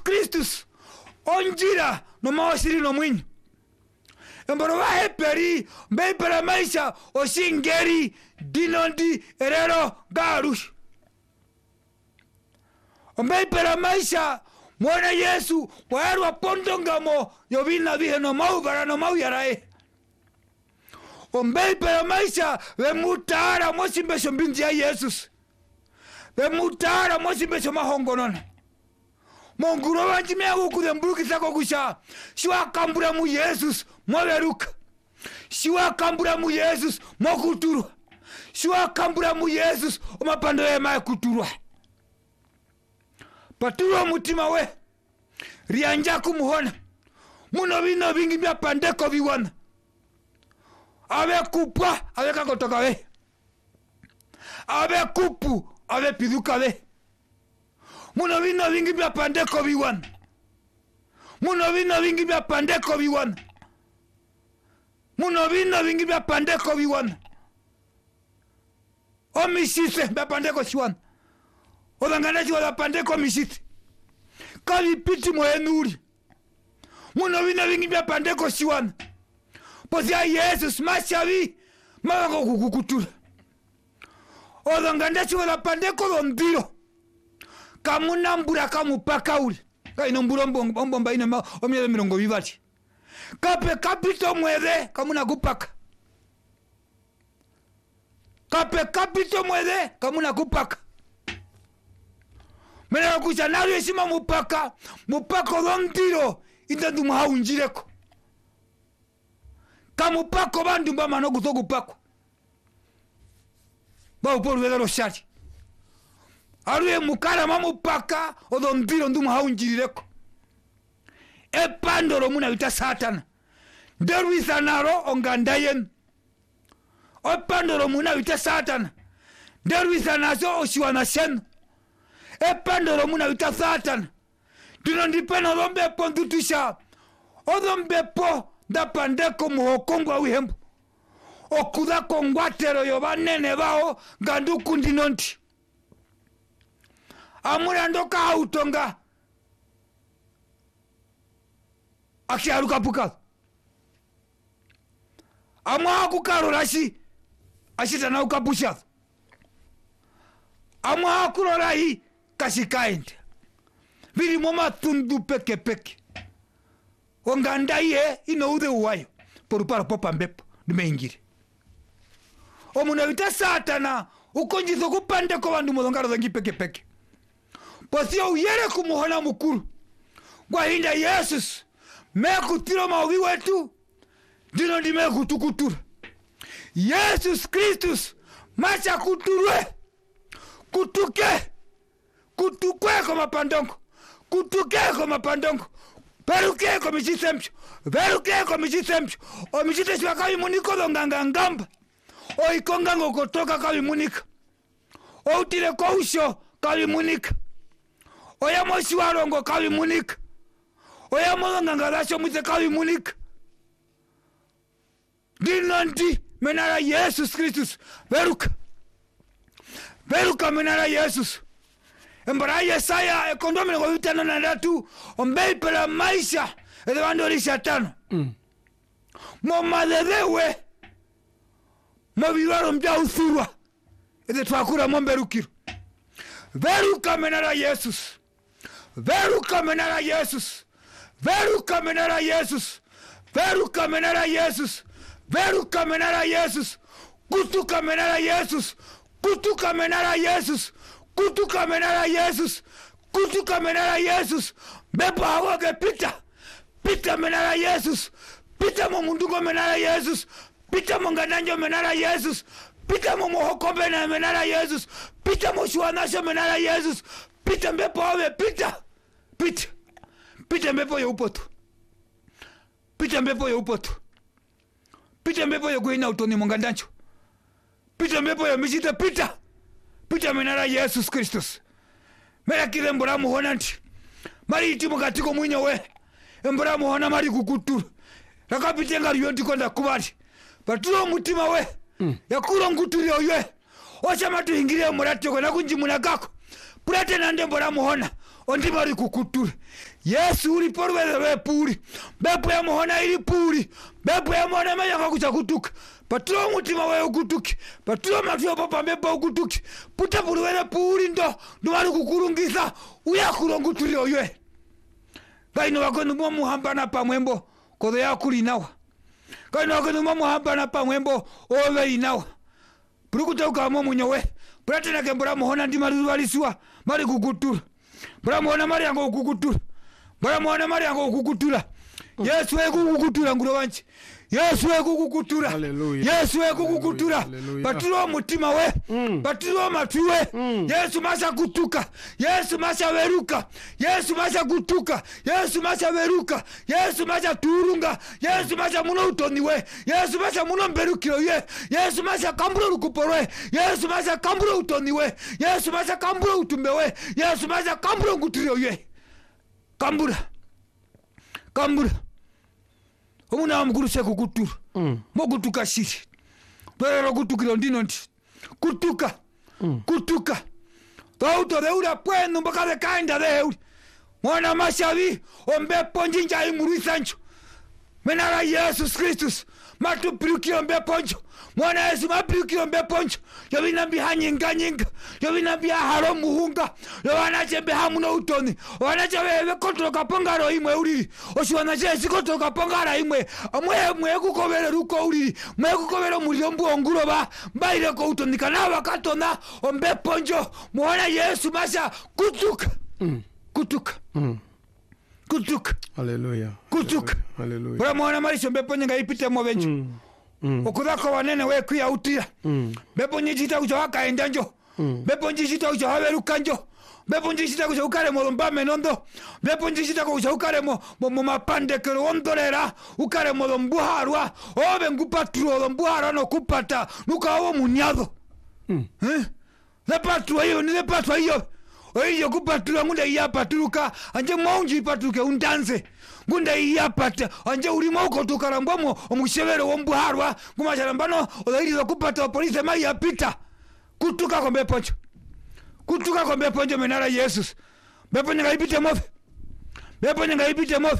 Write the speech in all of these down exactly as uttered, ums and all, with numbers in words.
Kristus onjira no mawasiri no mwinyo emboro waheperi mbepera maisha osingeri dinondi erero garush mbepera maisha mwana Yesu waerwa pondongamo yobina vihe no maubara no mauyarae mbepera maisha wemutara mosimbesho mbinzi ya Yesus wemutara mosimbesho mahongonona monguro wanjimea hukude mburuki sako kusha shiwa kambura mu Yesus mwaveruka shiwa kambura mu Yesus mwakuturwa shiwa kambura mu Yesus omapando ya mae kuturwa paturo mutima we rianja kumuhona muno vino vingi mya pandeko viwana ave kupwa ave kakotoka we ave kupu ave piduka we muno vino vingi vya pandeko viwana muno vino vingi vya pandeko viwana muno vino vingi vya pandeko viwana o misise vya pandeko shiwana o danganaji wa pandeko misise kali piti moenuri muno vino vingi vya pandeko shiwana pozia Yesus mashavi mawango kukukutura o danganaji wa pandeko londiro kamuna mbura kamupaka uli kaino mbura mbomba ina omyele mirongo vivati kape kapito mwede kamuna kupaka kape kapito mwede kamuna kupaka mena kucha nalo yesima mupaka mupako londiro intandu mahaunjireko kamupako bandu mbama no kutoku pako ba upolu vedalo shati aruye mukara mamupaka odondiro ndumu haunjirireko epandoro muna vita satana nderuisa naro ongandayen epandoro muna vita satana nderuisa naso oshiwana shen epandoro muna vita satana dino ndipena odhombepo ndutusha odhombepo ndapandeko muhokongwa wihembu okuda kongwatero yobanene bao ganduku ndinonti amuna ndoka autonga akiaruka puka amwa akukaro rashi ashita na ukapusha amwa akurora hii kashikaende vili moma tundu peke peke onganda ye ino ude uwayo porupara popa mbepo nimengire omuna vita satana ukonjizo kupande kwa wandu modongaro zangi peke peke posio uyere kumuhona mukuru kwa hinda Yesus mekutiro mauvi wetu dino ndi mekutukutura Yesus Kristus macha kuturwe kutuke kutukwe kwa mapandongo kutuke kwa mapandongo peruke kwa michisemcho peruke kwa michisemcho o michiteshwa kawi muniko donganga ngamba o ikongango kotoka kawi munika o utile kwa usho kawi munika oya moshi warongo kawi munika oya mwanga ngarasho mwite kawi munika dinanti menara Yesus Kristus veruka veruka menara Yesus embara Yesaya ekondome ngo vitano na ndatu ombepela maisha edwandori satano mm. Moma dedewe mobiwaro mbya uthurwa ede twakura momberukiro veruka menara Yesus veruka menara Yesus veruka menara Yesus veruka menara Yesus veruka menara Yesus kutuka menara Yesus kutuka menara Yesus kutuka menara Yesus kutuka menara Yesus bepa hawoke pita pita menara Yesus pita momunduko menara Yesus pita mongananjo menara Yesus pita momohokombe na menara Yesus pita moshuanasho menara Yesus pita mbepo hawe pita pita pita mbepo ya upoto pita mbepo ya upoto pita mbepo ya kuhina utoni mongandancho pita mbepo ya mishita pita pita menara Yesus Kristus mera kile mbora muhona nti mari itimu katiko mwinyo we mbora muhona mari kukuturu rakapitenga riyonti konda kubati patulo mutima we mm. yakuro nguturi oywe ocha matu hingiria murati kwa nakunji munagako purate nande mbora muhona ondi bari kukutura. Yesu uri porwele we puri. Bepo ya muhona ili puri. Bepo ya muhona maya kakucha kutuka. Patro mutima we ukutuki. Patro matio papa mbepo ukutuki. Puta porwele puri ndo. Ndumari kukurungisa. Uya kuronguturi oywe. Kaino wako numo muhambana pa mwembo. Kodo ya kuri nawa. Kaino wako numo muhambana pa mwembo. Owe inawa. Purukuta ukamo munyowe. Pratena kembura muhona ndi mari walisuwa. Mari kukutura. Bura muhona mari yango kukutura. Bura muhona mari yango kukutura. Yesu we kukutura nguro wanchi. Yesu we kukutura. Yesu we kukutura. Patiro mutima we. Mm. Patiro matuwe. Mm. Yesu masha kutuka. Yesu masha weruka. Yesu masha kutuka. Yesu masha weruka. Yesu masha turunga. Yesu masha muno utoniwe. Yesu masha muno mberukiro ye. Yesu masha kamburo rukuporwe. Yesu masha kamburo utoniwe. Yesu masha kamburo utumbewe. Yesu masha kamburo ngutirio ye. Kambura. Kambura. Omuna mkuruse kukutura. Mm. Mo kutuka shiri. Pero kutukiro ndino ndi. Kutuka. Mm. Kutuka. Tauto de ura puendo mbaka de kainda de uri. Mwana mashavi ombe ponjinja imuri sancho. Menara Jesus Christus. Matu pirukiro mbe poncho. Mwana Yesu mapirukiro mbe poncho. Yobi nambi hanyinga nyinga. Yobi nambi haro muhunga. Yowana chembe hamuno utoni. Wana chewe kontro kapongaro imwe uri. Oshi wana chewe kontro kapongara imwe. Mwe mwe kukobere ruko uri. Mwe kukobere muriombu onguro ba. Mbaire ko utoni kanawa katona. Ombe poncho. Mwana Yesu masha kutuka. Mm. Kutuka. Mm. Kutuka. Hallelujah. Kutuka. Hallelujah. Bura mwana marisho mbepo nyinga ipite mwavencho. Mm. Mm. Okudako wanene we kuya utira. Mm. Bepo njishita kucho haka endanjo. Mm. Bepo njishita kucho haweru kanjo. Bepo njishita kucho ukare mo lomba menondo. Bepo njishita kucho ukare mo mo mapande kero ondorera. Ukare mo lombuharwa. Obe ngupaturo lombuharwa no kupata. Nuka owo munyado. Mm. Eh? Lepaturo hiyo ni lepaturo hiyo. Oyo kupatula ngunde yapaturuka anje monji patuke undanze ngunde yapata anje urimo ukotuka rambamo omushebere wombuharwa kumasharambano odairiza kupata polisi mai yapita kutuka kombe poncho kutuka kombe poncho menara Jesus bepo nyanga ipite mofe bepo nyanga ipite mofe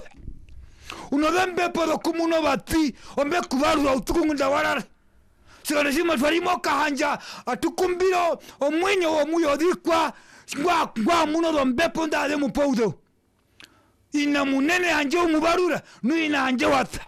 unodembe podo kumuno bati ombe kubaru utukungunda warara sikana shima twarimo kahanja atukumbiro omwenyo omuyodikwa Ngwa ngwa muno dombepo ndale mupoudo. Ina munene anje umubarura nu ina anje wata.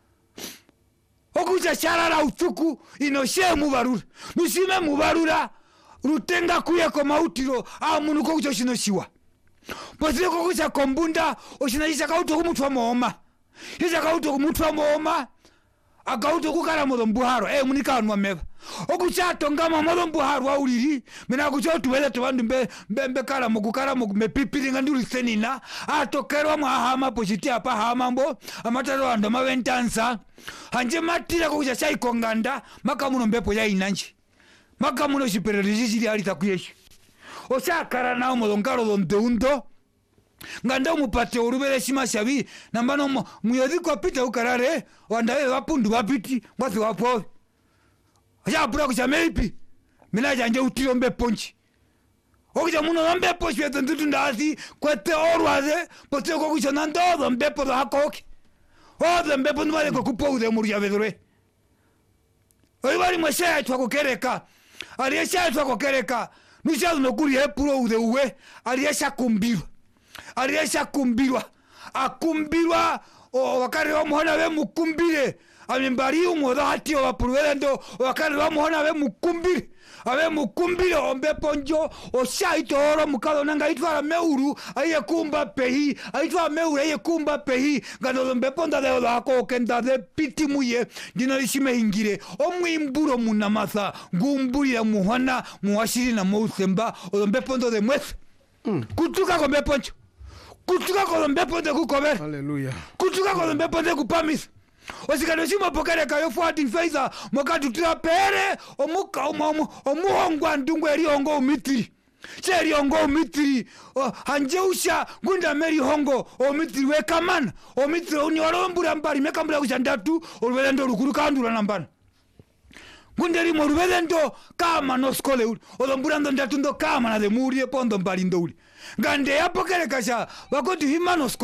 Okuja sharara utuku ino she mubarura. Nusime mubarura rutenga kuya ko mautiro a munu ko kujo shino shiwa. Pozile ko kuja kombunda oshina isha kauto kumutwa mooma. Isha kauto kumutwa mooma. Agauto kukara modo mbuharo eh munika anwa meva okuchato ngama modo mbuharo auliri mina kuchotu wele tubandu mbe mbe kala mukukara mepipiri nganduri senina atokerwa mwahama pochiti apa hamambo amataro ando maventansa hanje matira kuja chai konganda makamuno mbepo ya inanji makamuno shipereriji jiri alita kuyeshi osakara nao modo ngaro donde undo nganda umupate urubele shima shabi nambano muyodiko apita ukarare wandawe wapundu wapiti mwasi wapo aja pura kucha meipi mina janje utiro mbe ponchi okija muno mbe ponchi weto ndutu ndasi kwete orwaze pote ko kucha nandodo mbe podo hakoki odo mbe podo male ko kupo ude murya vedore oyi bari mwesha twa kokereka aliyesha twa kokereka nishazo nokuri epuro ude uwe aliyesha kumbirwa aliyesha kumbirwa akumbirwa o wakari wa muhona we mukumbire amimbari umuhoda hati wa purwelendo wakari wa muhona we mukumbire abe mukumbire ombe ponjo o shaito oro mukalo nanga itwara meuru aye kumba pehi aitwa meuru aye kumba pehi ngano mbe ponda de lo ako kenda de piti muye dino ishime hingire omwimburo munamatha ngumburi ya muhona muwashiri na musemba o mbe pondo de mwes mm. Kutuka ko mbe ponjo kutuka ko mbe ponde kukober haleluya kutuka ko mbe ponde kupamis osikano shimo pokere kayo forty faiza mokatu trapere omuka omu omuhongwa ndungwe eri hongo umitiri cheri hongo umitiri hanjeusha gunda meri hongo umitiri we kamana umitiri unyorombura mbari mekambura kuchandatu olwelendo rukuru kandura nambana gunderi morubelendo kama no skole uli olombura ndo ndatu ndo kama na de muri pondo mbari ndo uli ngande yapokele kasha wakotu himanos